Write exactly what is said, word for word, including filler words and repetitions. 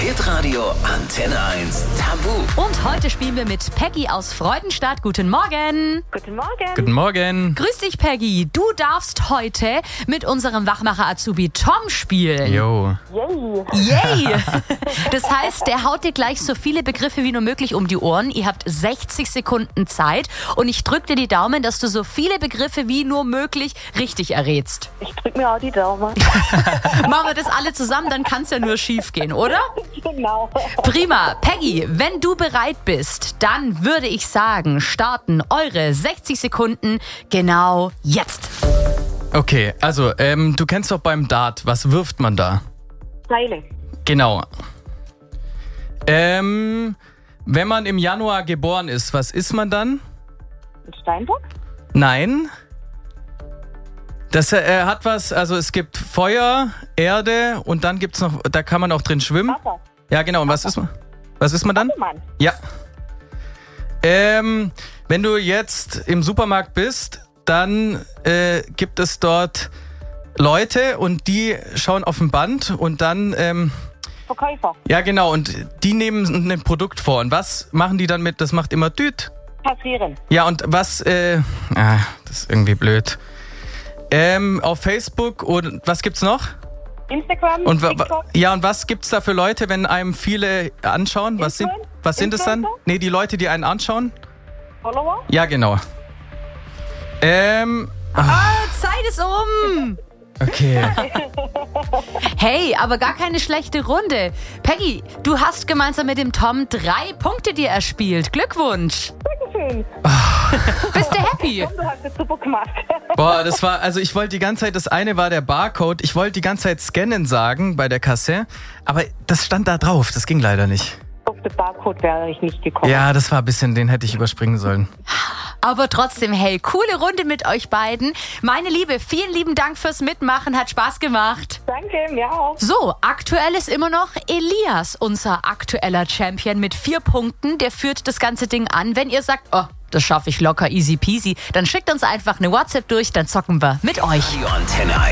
Hitradio Antenne eins Tabu. Und heute spielen wir mit Peggy aus Freudenstadt. Guten Morgen. Guten Morgen. Guten Morgen. Grüß dich, Peggy. Du darfst heute mit unserem Wachmacher-Azubi Tom spielen. Jo. Yay. Yay! Das heißt, der haut dir gleich so viele Begriffe wie nur möglich um die Ohren. Ihr habt sechzig Sekunden Zeit und ich drück dir die Daumen, dass du so viele Begriffe wie nur möglich richtig errätst. Ich drück mir auch die Daumen. Machen wir das alle zusammen, dann kann es ja nur schief gehen, oder? Genau. Prima. Peggy, wenn du bereit bist, dann würde ich sagen, starten eure sechzig Sekunden genau jetzt. Okay, also, ähm, du kennst doch beim Dart, was wirft man da? Seile. Genau. Ähm, wenn man im Januar geboren ist, was ist man dann? Ein Steinbock? Nein. Das äh, hat was, also es gibt Feuer, Erde und dann gibt's noch, da kann man auch drin schwimmen. Wasser. Ja, genau. Und was ist man? Was ist man dann? Mann. Ja. Ähm, wenn du jetzt im Supermarkt bist, dann äh, gibt es dort Leute und die schauen auf ein Band und dann, ähm, Verkäufer. ja genau, und die nehmen ein Produkt vor. Und was machen die dann mit? Das macht immer Düt. Passieren. Ja, und was, äh, ah, das ist irgendwie blöd. Ähm, auf Facebook und was gibt's noch? Instagram. Und wa- TikTok. wa- ja, und was gibt's da für Leute, wenn einem viele anschauen? Was sind, Influen- was sind es dann? Influencer? Nee, die Leute, die einen anschauen? Follower. Ja, genau. Ähm, Ah, Zeit ist um. okay. Hey, aber gar keine schlechte Runde. Peggy, du hast gemeinsam mit dem Tom drei Punkte dir erspielt. Glückwunsch. Dankeschön. Bist du happy? Du hast es super gemacht. Boah, das war, also ich wollte die ganze Zeit, das eine war der Barcode, ich wollte die ganze Zeit scannen sagen bei der Kasse, aber das stand da drauf, das ging leider nicht. Auf den Barcode wäre ich nicht gekommen. Ja, das war ein bisschen, den hätte ich überspringen sollen. Aber trotzdem, hey, coole Runde mit euch beiden. Meine Liebe, vielen lieben Dank fürs Mitmachen, hat Spaß gemacht. Danke, mir auch. So, aktuell ist immer noch Elias unser aktueller Champion mit vier Punkten. Der führt das ganze Ding an. Wenn ihr sagt, oh, das schaffe ich locker, easy peasy, dann schickt uns einfach eine WhatsApp durch, dann zocken wir mit euch. Radio Antenne eins.